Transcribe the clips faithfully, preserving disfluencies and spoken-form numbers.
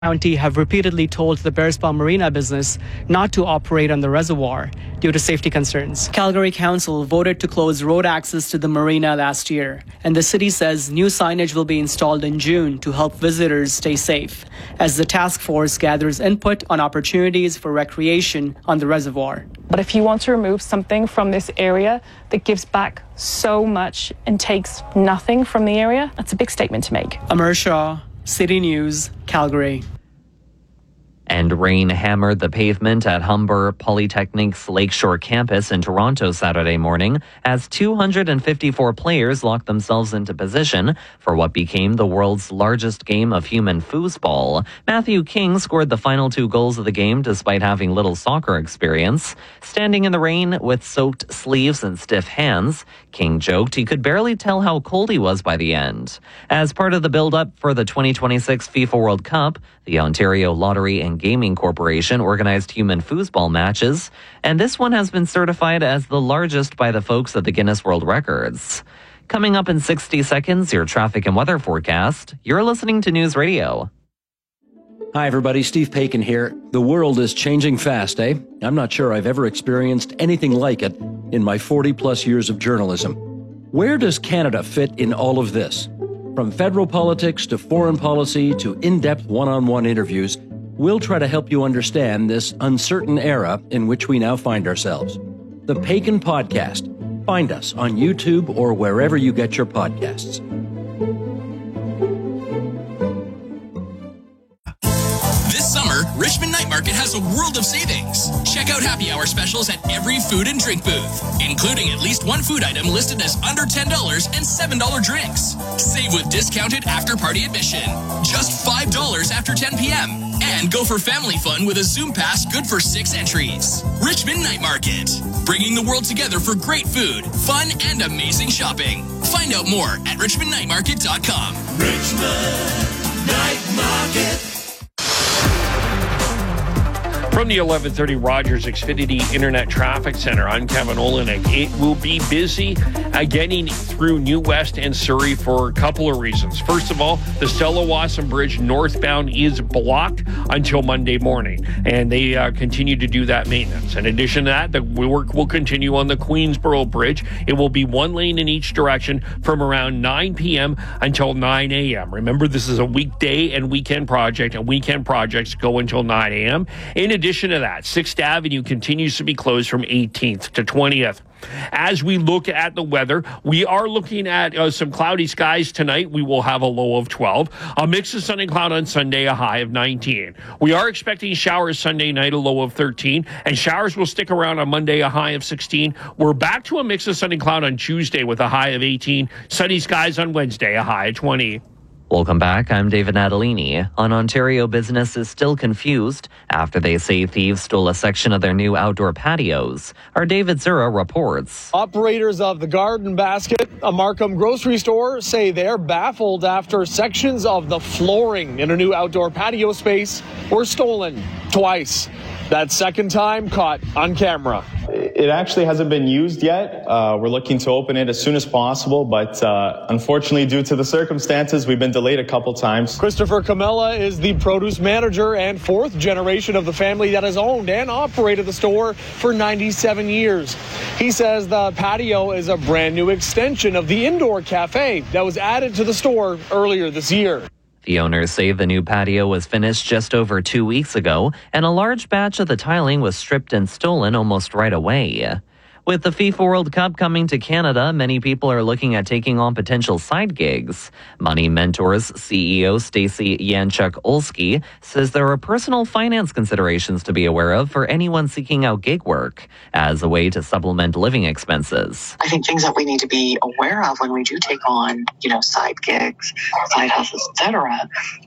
County have repeatedly told the Bearspaw Marina business not to operate on the reservoir due to safety concerns. Calgary Council voted to close road access to the marina last year, and the city says new signage will be installed in June to help visitors stay safe, as the task force gathers input on opportunities for recreation on the reservoir. But if you want to remove something from this area that gives back so much and takes nothing from the area, that's a big statement to make. Amar Shah, City News, Calgary. And rain hammered the pavement at Humber Polytechnic's Lakeshore campus in Toronto Saturday morning as two hundred fifty-four players locked themselves into position for what became the world's largest game of human foosball. Matthew King scored the final two goals of the game despite having little soccer experience. Standing in the rain with soaked sleeves and stiff hands, King joked he could barely tell how cold he was by the end. As part of the build-up for the twenty twenty-six FIFA World Cup, the Ontario Lottery and Gaming Corporation organized human foosball matches, and this one has been certified as the largest by the folks at the Guinness World Records. Coming up in sixty seconds, your traffic and weather forecast. You're listening to News Radio. Hi, everybody. Steve Paikin here. The world is changing fast, eh? I'm not sure I've ever experienced anything like it in my forty-plus years of journalism. Where does Canada fit in all of this? From federal politics to foreign policy to in-depth one-on-one interviews, we'll try to help you understand this uncertain era in which we now find ourselves. The Paikin Podcast. Find us on YouTube or wherever you get your podcasts. This summer, Richmond Night Market has a world of savings. Check out happy hour specials at every food and drink booth, including at least one food item listed as under ten dollars and seven dollars drinks. Save with discounted after-party admission, just five dollars after ten p.m. And go for family fun with a Zoom Pass good for six entries. Richmond Night Market, bringing the world together for great food, fun, and amazing shopping. Find out more at richmond night market dot com. Richmond Night Market. From the eleven thirty Rogers Xfinity Internet Traffic Center, I'm Kevin Olenek. It will be busy uh, getting through New West and Surrey for a couple of reasons. First of all, the Stella Wasson Bridge northbound is blocked until Monday morning, and they uh, continue to do that maintenance. In addition to that, the work will continue on the Queensboro Bridge. It will be one lane in each direction from around nine p.m. until nine a.m. Remember, this is a weekday and weekend project, and weekend projects go until nine a.m. In addition to that, sixth Avenue continues to be closed from eighteenth to twentieth. As we look at the weather, we are looking at uh, some cloudy skies tonight. We will have a low of twelve. A mix of sun and cloud on Sunday, a high of nineteen. We are expecting showers Sunday night, a low of thirteen. And showers will stick around on Monday, a high of sixteen. We're back to a mix of sun and cloud on Tuesday with a high of eighteen. Sunny skies on Wednesday, a high of twenty. Welcome back. I'm David Natalini. An Ontario business is still confused after they say thieves stole a section of their new outdoor patios. Our David Zura reports. Operators of the Garden Basket, a Markham grocery store, say they're baffled after sections of the flooring in a new outdoor patio space were stolen twice. That second time caught on camera. It actually hasn't been used yet. Uh, we're looking to open it as soon as possible, but uh, unfortunately, due to the circumstances, we've been delayed a couple times. Christopher Camella is the produce manager and fourth generation of the family that has owned and operated the store for ninety-seven years. He says the patio is a brand new extension of the indoor cafe that was added to the store earlier this year. The owners say the new patio was finished just over two weeks ago, and a large batch of the tiling was stripped and stolen almost right away. With the FIFA World Cup coming to Canada, many people are looking at taking on potential side gigs. Money Mentors C E O Stacey Yanchuk-Olsky says there are personal finance considerations to be aware of for anyone seeking out gig work as a way to supplement living expenses. I think things that we need to be aware of when we do take on, you know, side gigs, side hustles, et cetera,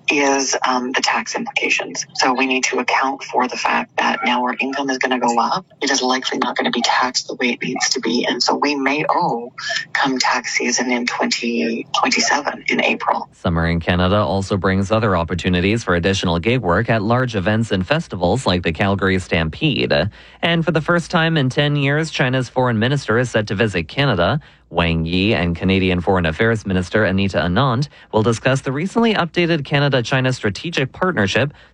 is um, the tax implications. So we need to account for the fact that now our income is going to go up. It is likely not going to be taxed the way way it needs to be. And so we may owe come tax season in twenty twenty-seven in April. Summer in Canada also brings other opportunities for additional gig work at large events and festivals like the Calgary Stampede. And for the first time in ten years, China's foreign minister is set to visit Canada. Wang Yi and Canadian Foreign Affairs Minister Anita Anand will discuss the recently updated Canada-China strategic partnership